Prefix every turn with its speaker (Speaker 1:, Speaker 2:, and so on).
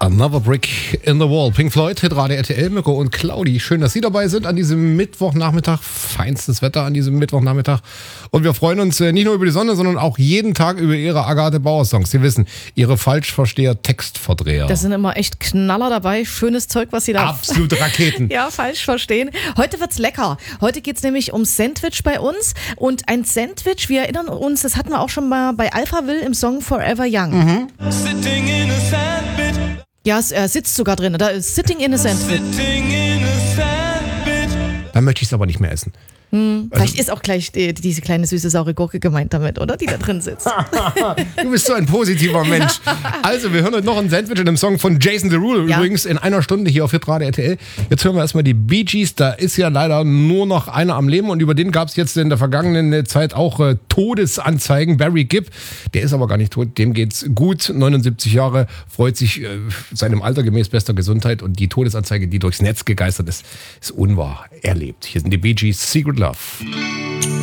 Speaker 1: Another Brick in the Wall. Pink Floyd, Hitradio RTL, Mirko und Claudi. Schön, dass Sie dabei sind an diesem Mittwochnachmittag. Feinstes Wetter an diesem Mittwochnachmittag. Und wir freuen uns nicht nur über die Sonne, sondern auch jeden Tag über Ihre Agathe Bauer-Songs. Sie wissen, Ihre Falschversteher-Textverdreher.
Speaker 2: Da sind immer echt Knaller dabei. Schönes Zeug, was Sie da...
Speaker 1: Absolute Raketen.
Speaker 2: Ja, falsch verstehen. Heute wird's lecker. Heute geht's nämlich ums Sandwich bei uns. Und ein Sandwich, wir erinnern uns, das hatten wir auch schon mal bei Alphaville im Song Forever Young.
Speaker 3: Sitting in a sandwich.
Speaker 2: Ja, er sitzt sogar drin. Da ist Sitting in a Sandwich.
Speaker 3: Sitting in a sandwich.
Speaker 1: Dann möchte ich es aber nicht mehr essen.
Speaker 2: Vielleicht ist auch gleich diese kleine süße saure Gurke gemeint damit, oder? Die da drin sitzt.
Speaker 1: Du bist so ein positiver Mensch. Also, wir hören heute noch ein Sandwich in einem Song von Jason Derulo.
Speaker 2: Ja.
Speaker 1: Übrigens in einer Stunde hier auf Hitradio RTL. Jetzt hören wir erstmal die Bee Gees. Da ist ja leider nur noch einer am Leben. Und über den gab es jetzt in der vergangenen Zeit auch Todesanzeigen. Barry Gibb, der ist aber gar nicht tot. Dem geht's gut. 79 Jahre, freut sich seinem Alter gemäß bester Gesundheit. Und die Todesanzeige, die durchs Netz gegeistert ist, ist unwahr. Er lebt. Hier sind die Bee Gees, Secret Love.